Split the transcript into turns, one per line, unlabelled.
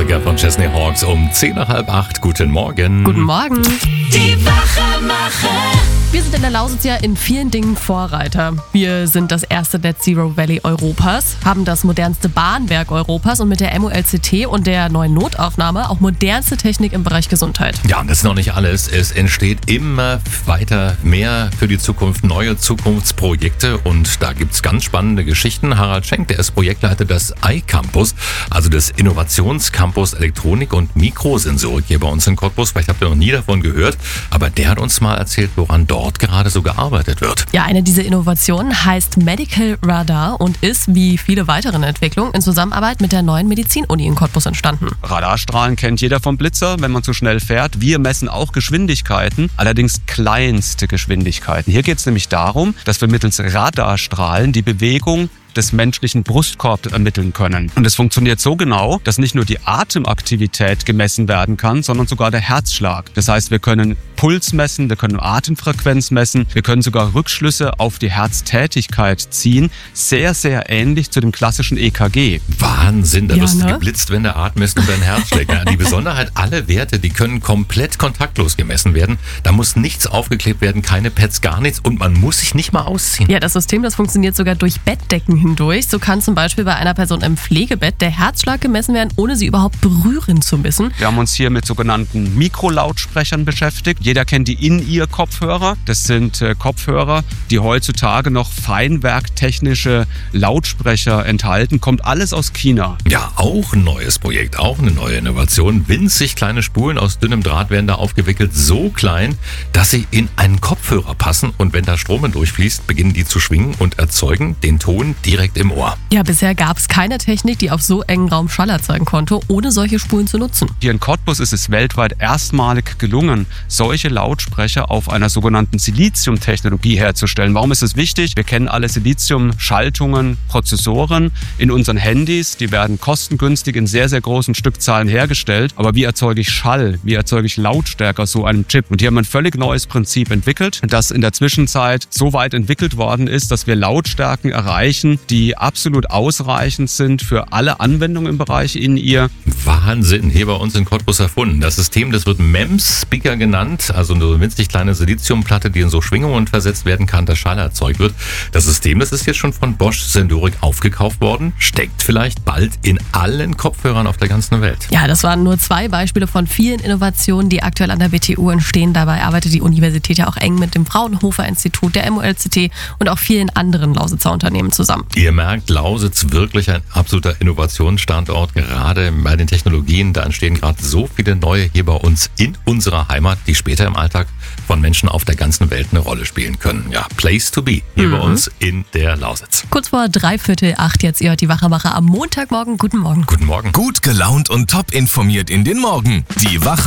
Klassiker von Chesney Hawkes um 7:10. Guten Morgen.
Guten Morgen.
Die Wachemacher.
Wir sind in der Lausitz ja in vielen Dingen Vorreiter. Wir sind das erste Net Zero Valley Europas, haben das modernste Bahnwerk Europas und mit der MOLCT und der neuen Notaufnahme auch modernste Technik im Bereich Gesundheit.
Ja, und das ist noch nicht alles. Es entsteht immer weiter mehr für die Zukunft, neue Zukunftsprojekte und da gibt's ganz spannende Geschichten. Harald Schenk, der ist Projektleiter des iCampus, also des Innovationscampus Elektronik und Mikrosensorik hier bei uns in Cottbus. Vielleicht habt ihr noch nie davon gehört, aber der hat uns mal erzählt, woran dort gerade so gearbeitet wird.
Ja, eine dieser Innovationen heißt Medical Radar und ist, wie viele weitere Entwicklungen, in Zusammenarbeit mit der neuen Medizin-Uni in Cottbus entstanden.
Radarstrahlen kennt jeder vom Blitzer, wenn man zu schnell fährt. Wir messen auch Geschwindigkeiten, allerdings kleinste Geschwindigkeiten. Hier geht es nämlich darum, dass wir mittels Radarstrahlen die Bewegung des menschlichen Brustkorbs ermitteln können. Und es funktioniert so genau, dass nicht nur die Atemaktivität gemessen werden kann, sondern sogar der Herzschlag. Das heißt, wir können Puls messen, wir können Atemfrequenz messen, wir können sogar Rückschlüsse auf die Herztätigkeit ziehen. Sehr, sehr ähnlich zu dem klassischen EKG.
Wahnsinn, da
Ja,
wirst du
ne?
geblitzt, wenn der atmest und dein Herz schlägt. Ja, die Besonderheit, alle Werte, die können komplett kontaktlos gemessen werden. Da muss nichts aufgeklebt werden, keine Pads, gar nichts und man muss sich nicht mal ausziehen.
Ja, das System, das funktioniert sogar durch Bettdecken hindurch. So kann zum Beispiel bei einer Person im Pflegebett der Herzschlag gemessen werden, ohne sie überhaupt berühren zu müssen.
Wir haben uns hier mit sogenannten Mikrolautsprechern beschäftigt. Jeder kennt die In-Ear-Kopfhörer. Das sind Kopfhörer, die heutzutage noch feinwerktechnische Lautsprecher enthalten. Kommt alles aus China.
Ja, auch ein neues Projekt, auch eine neue Innovation. Winzig kleine Spulen aus dünnem Draht werden da aufgewickelt, so klein, dass sie in einen Kopfhörer passen und wenn da Strom durchfließt, beginnen die zu schwingen und erzeugen den Ton direkt im Ohr.
Ja, bisher gab es keine Technik, die auf so engen Raum Schall erzeugen konnte, ohne solche Spulen zu nutzen.
Hier in Cottbus ist es weltweit erstmalig gelungen, solche Lautsprecher auf einer sogenannten Silizium-Technologie herzustellen. Warum ist es wichtig? Wir kennen alle Silizium-Schaltungen, Prozessoren in unseren Handys. Die werden kostengünstig in sehr, sehr großen Stückzahlen hergestellt. Aber wie erzeuge ich Schall? Wie erzeuge ich Lautstärke aus so einem Chip? Und hier haben wir ein völlig neues Prinzip entwickelt, das in der Zwischenzeit so weit entwickelt worden ist, dass wir Lautstärken erreichen, die absolut ausreichend sind für alle Anwendungen im Bereich In-Ear.
Wahnsinn, hier bei uns in Cottbus erfunden. Das System, das wird MEMS-Speaker genannt, also eine winzig kleine Siliziumplatte, die in so Schwingungen versetzt werden kann, dass Schall erzeugt wird. Das System, das ist jetzt schon von Bosch Sensorik aufgekauft worden, steckt vielleicht bald in allen Kopfhörern auf der ganzen Welt.
Ja, das waren nur 2 Beispiele von vielen Innovationen, die aktuell an der WTU entstehen. Dabei arbeitet die Universität ja auch eng mit dem Fraunhofer-Institut, der MOLCT und auch vielen anderen Lausitzer Unternehmen zusammen.
Ihr merkt, Lausitz wirklich ein absoluter Innovationsstandort, gerade bei den Technologien. Da entstehen gerade so viele neue hier bei uns in unserer Heimat, die später im Alltag von Menschen auf der ganzen Welt eine Rolle spielen können. Ja, Place to be hier bei uns in der Lausitz.
Kurz vor 7:45 jetzt, ihr hört die Wachemacher am Montagmorgen. Guten Morgen.
Guten Morgen.
Gut gelaunt und top informiert in den Morgen. Die Wache